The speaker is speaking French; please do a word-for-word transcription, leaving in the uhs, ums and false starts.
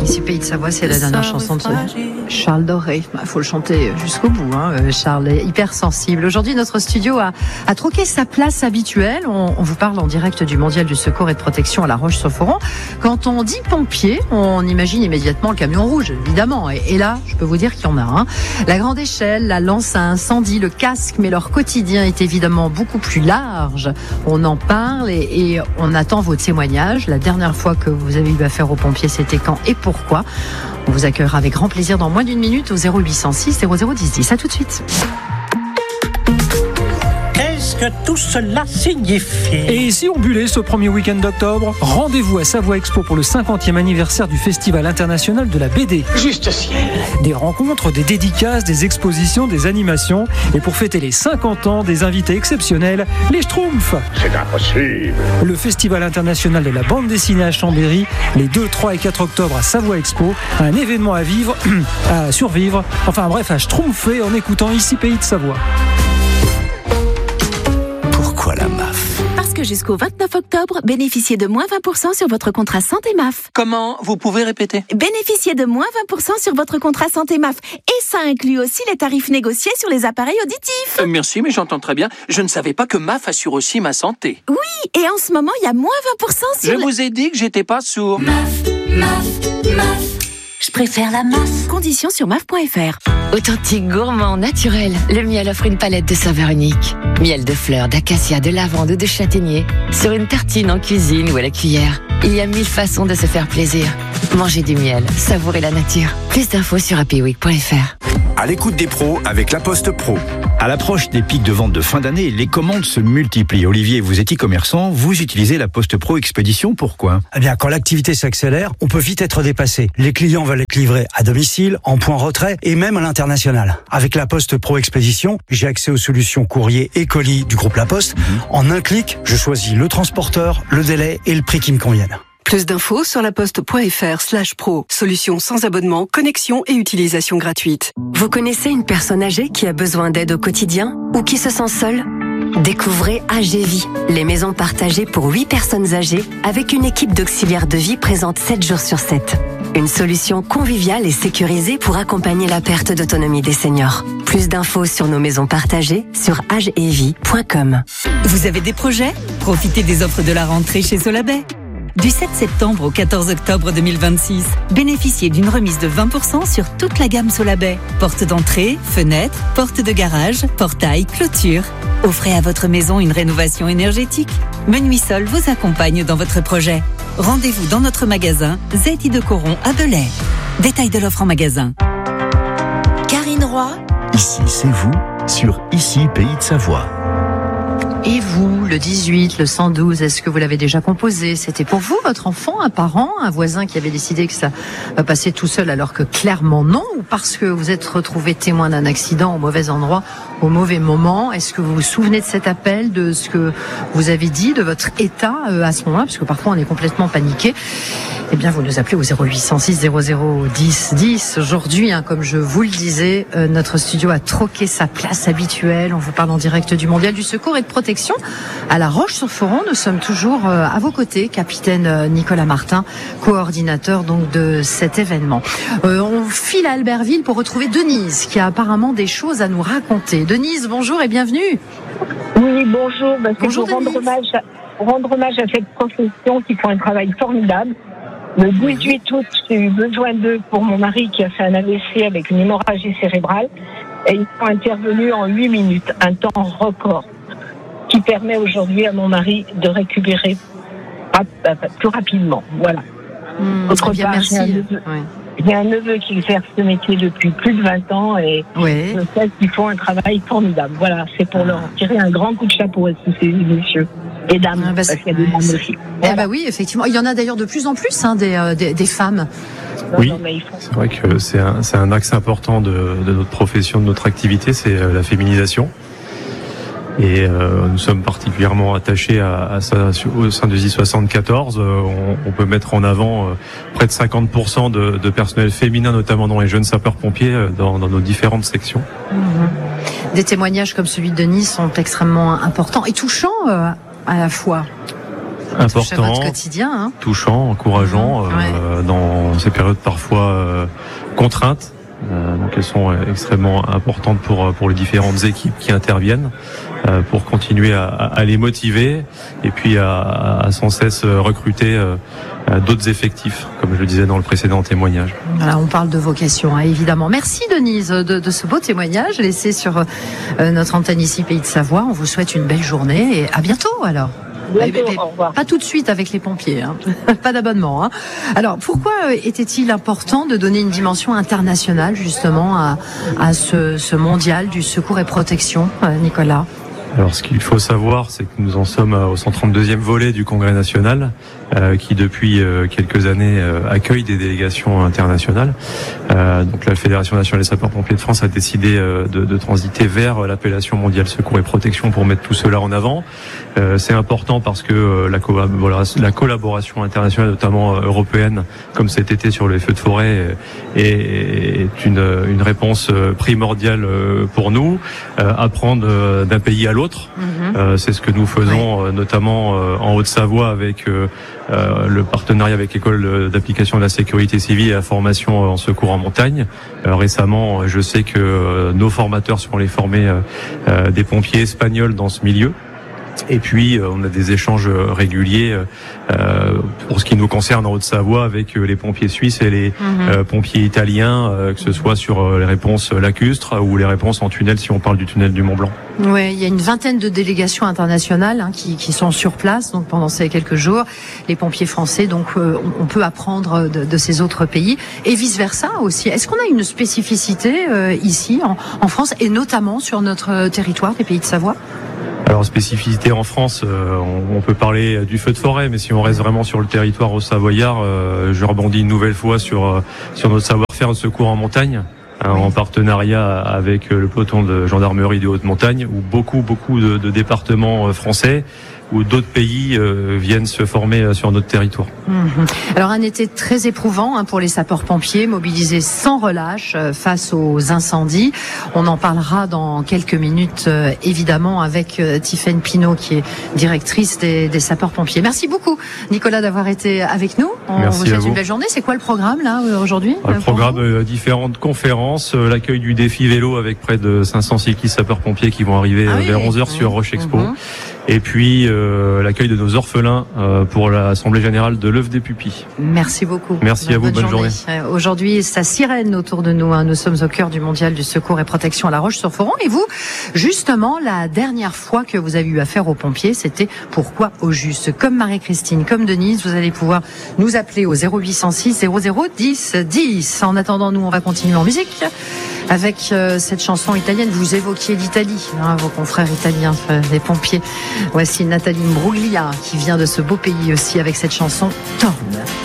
Ici, Pays de Savoie, c'est la dernière chanson de Charles Doré. Il faut le chanter jusqu'au bout. Hein. Charles est hyper sensible. Aujourd'hui, notre studio a, a troqué sa place habituelle. On, on vous parle en direct du Mondial du Secours et de Protection à La Roche-sur-Foron. Quand on dit pompier, on imagine immédiatement le camion rouge, évidemment. Et, et là, je peux vous dire qu'il y en a un. Hein. La grande échelle, la lance à incendie, le casque, mais leur quotidien est évidemment beaucoup plus large. On en parle et, et on attend vos témoignages. La dernière fois que vous avez eu affaire aux pompiers, c'était quand et pourquoi? On vous accueillera avec grand plaisir dans moins d'une minute au zéro huit cent six zéro zéro dix dix. À tout de suite. Qu'est-ce que tout cela signifie? Et si on bullait ce premier week-end d'octobre? Rendez-vous à Savoie Expo pour le cinquantième anniversaire du Festival international de la B D. Juste ciel. Des rencontres, des dédicaces, des expositions, des animations. Et pour fêter les cinquante ans, des invités exceptionnels, les Schtroumpfs. C'est impossible. Le Festival international de la bande dessinée à Chambéry, les deux, trois et quatre octobre à Savoie Expo. Un événement à vivre, à survivre. Enfin bref, à schtroumpfer en écoutant ici Pays de Savoie. Pourquoi la M A F? Parce que jusqu'au vingt-neuf octobre, bénéficiez de moins vingt pour cent sur votre contrat santé M A F. Comment? Vous pouvez répéter? Bénéficiez de moins vingt pour cent sur votre contrat santé M A F. Et ça inclut aussi les tarifs négociés sur les appareils auditifs. Euh, merci, mais j'entends très bien. Je ne savais pas que M A F assure aussi ma santé. Oui, et en ce moment, il y a moins vingt pour cent sur... Je le... vous ai dit que j'étais pas sourd. M A F, M A F, M A F. Je préfère la M A F. Conditions sur M A F point F R. Authentique, gourmand, naturel, le miel offre une palette de saveurs uniques. Miel de fleurs, d'acacia, de lavande ou de châtaignier. Sur une tartine, en cuisine ou à la cuillère. Il y a mille façons de se faire plaisir. Mangez du miel, savourez la nature. Plus d'infos sur happy week point F R. À l'écoute des pros avec La Poste Pro. À l'approche des pics de vente de fin d'année, les commandes se multiplient. Olivier, vous êtes e-commerçant, vous utilisez La Poste Pro Expédition, pourquoi? Eh bien, quand l'activité s'accélère, on peut vite être dépassé. Les clients veulent être livrés à domicile, en point retrait et même à l'international. Avec La Poste Pro Expédition, j'ai accès aux solutions courrier et colis du groupe La Poste. Mmh. En un clic, je choisis le transporteur, le délai et le prix qui me conviennent. Plus d'infos sur laposte.fr slash pro. Solution sans abonnement, connexion et utilisation gratuite. Vous connaissez une personne âgée qui a besoin d'aide au quotidien ou qui se sent seule? Découvrez A G Vie, les maisons partagées pour huit personnes âgées avec une équipe d'auxiliaires de vie présente sept jours sur sept. Une solution conviviale et sécurisée pour accompagner la perte d'autonomie des seniors. Plus d'infos sur nos maisons partagées sur age et vie point com. Vous avez des projets? Profitez des offres de la rentrée chez Solabay. Du sept septembre au quatorze octobre deux mille vingt-six, bénéficiez d'une remise de vingt pour cent sur toute la gamme Solabay. Porte d'entrée, fenêtres, porte de garage, portail, clôture. Offrez à votre maison une rénovation énergétique. Menuisol vous accompagne dans votre projet. Rendez-vous dans notre magasin Z I de Coron à Belay. Détail de l'offre en magasin. Karine Roy. Ici, c'est vous, sur Ici, Pays de Savoie. Et vous, le dix-huit, le cent douze, est-ce que vous l'avez déjà composé? C'était pour vous, votre enfant, un parent, un voisin qui avait décidé que ça passait tout seul alors que clairement non? Ou parce que vous êtes retrouvé témoin d'un accident au mauvais endroit, au mauvais moment? Est-ce que vous vous souvenez de cet appel, de ce que vous avez dit, de votre état à ce moment-là? Parce que parfois on est complètement paniqué. Eh bien, vous nous appelez au zéro huit cent six zéro zéro dix dix. Aujourd'hui, hein, comme je vous le disais, euh, notre studio a troqué sa place habituelle. On vous parle en direct du Mondial du Secours et de Protection à La Roche-sur-Foron. Nous sommes toujours euh, à vos côtés, capitaine euh, Nicolas Martin, coordinateur donc de cet événement. Euh, on file à Albertville pour retrouver Denise, qui a apparemment des choses à nous raconter. Denise, bonjour et bienvenue. Oui, bonjour. Ben, c'est bonjour, pour rendre hommage, à, rendre hommage à cette profession qui font un travail formidable. Le dix-huit août, j'ai eu besoin d'eux pour mon mari qui a fait un A V C avec une hémorragie cérébrale. Et ils sont intervenus en huit minutes, un temps record, qui permet aujourd'hui à mon mari de récupérer plus rapidement. Voilà. Mmh, Autre bien, part, merci. J'ai un, neveu, oui. j'ai un neveu qui exerce ce métier depuis plus de vingt ans et oui. je sais qu'ils font un travail formidable. Voilà, c'est pour leur tirer un grand coup de chapeau à tous ces messieurs. Et dames, ah bah parce qu'il y a des dames aussi. Voilà. Eh bah oui, effectivement. Il y en a d'ailleurs de plus en plus, hein, des, euh, des, des femmes. Oui, non, non, font... c'est vrai que c'est un, c'est un axe important de, de notre profession, de notre activité, c'est la féminisation. Et euh, nous sommes particulièrement attachés à, à ça au sein de I soixante-quatorze. Euh, on, on peut mettre en avant euh, près de cinquante pour cent de, de personnel féminin, notamment dans les jeunes sapeurs-pompiers, euh, dans, dans nos différentes sections. Mmh. Des témoignages comme celui de Denise sont extrêmement importants et touchants euh, à la fois. important, votre quotidien, hein. touchant, encourageant, mmh, euh, ouais. dans ces périodes parfois euh, contraintes. Euh, donc elles sont extrêmement importantes pour pour les différentes équipes qui interviennent, euh, pour continuer à, à les motiver et puis à, à sans cesse recruter euh, d'autres effectifs, comme je le disais dans le précédent témoignage. Voilà, on parle de vocation, hein, évidemment. Merci Denise de, de ce beau témoignage laissé sur euh, notre antenne ici Pays de Savoie. On vous souhaite une belle journée et à bientôt alors. Bientôt, mais, mais, au revoir. Pas tout de suite avec les pompiers, hein. Pas d'abonnement. Hein. Alors, pourquoi était-il important de donner une dimension internationale justement à, à ce, ce mondial du secours et protection, Nicolas ? Alors, ce qu'il faut savoir, c'est que nous en sommes au cent trente-deuxième volet du Congrès national, euh, qui depuis euh, quelques années euh, accueille des délégations internationales. Euh, donc, la Fédération nationale des sapeurs-pompiers de France a décidé euh, de, de transiter vers l'appellation mondiale secours et protection pour mettre tout cela en avant. Euh, c'est important parce que euh, la, collaboration, la collaboration internationale, notamment euh, européenne, comme cet été sur les feux de forêt, est, est une, une réponse primordiale pour nous. Euh, apprendre euh, d'un pays à l'autre. Mmh. Euh, c'est ce que nous faisons, ouais. euh, notamment euh, en Haute-Savoie avec euh, euh, le partenariat avec l'école d'application de la sécurité civile et la formation en secours en montagne. Euh, récemment, je sais que euh, nos formateurs sont allés former euh, euh, des pompiers espagnols dans ce milieu. Et puis, euh, on a des échanges réguliers euh, pour ce qui nous concerne en Haute-Savoie avec euh, les pompiers suisses et les mmh. euh, pompiers italiens, euh, que ce soit sur euh, les réponses lacustres ou les réponses en tunnel, si on parle du tunnel du Mont-Blanc. Oui, il y a une vingtaine de délégations internationales hein, qui, qui sont sur place donc pendant ces quelques jours. Les pompiers français, donc euh, on peut apprendre de, de ces autres pays et vice-versa aussi. Est-ce qu'on a une spécificité euh, ici en, en France et notamment sur notre territoire des Pays de Savoie ? Alors, spécificité en France, euh, on, on peut parler du feu de forêt, mais si on reste vraiment sur le territoire haut-savoyard, euh, je rebondis une nouvelle fois sur, euh, sur notre savoir-faire de secours en montagne, hein, en partenariat avec le peloton de gendarmerie de haute montagne, où beaucoup, beaucoup de, de départements français ou d'autres pays euh, viennent se former sur notre territoire. Mmh. Alors un été très éprouvant hein, pour les sapeurs-pompiers, mobilisés sans relâche euh, face aux incendies. On en parlera dans quelques minutes, euh, évidemment, avec euh, Tiffaine Pinault, qui est directrice des, des sapeurs-pompiers. Merci beaucoup, Nicolas, d'avoir été avec nous. On Merci vous souhaite vous. une belle journée. C'est quoi le programme là aujourd'hui ? Le programme, euh, différentes conférences, euh, l'accueil du défi vélo avec près de cinq cents cyclistes sapeurs-pompiers qui vont arriver ah, euh, vers oui. onze heures mmh. sur Roche Expo. Mmh. Et puis euh, l'accueil de nos orphelins euh, pour l'Assemblée Générale de l'œuf des pupilles. Merci beaucoup. Merci bonne, à vous, bonne, bonne journée. journée. Euh, aujourd'hui, ça sirène autour de nous. Hein. Nous sommes au cœur du mondial du secours et protection à La Roche-sur-Foron. Et vous, justement, la dernière fois que vous avez eu affaire aux pompiers, c'était pourquoi au juste. Comme Marie-Christine, comme Denise, vous allez pouvoir nous appeler au zéro huit cent six zéro zéro dix dix. En attendant, nous, on va continuer en musique avec euh, cette chanson italienne. Vous évoquiez l'Italie, hein, vos confrères italiens, euh, les pompiers. Voici Nathalie Imbruglia qui vient de ce beau pays aussi avec cette chanson Torne.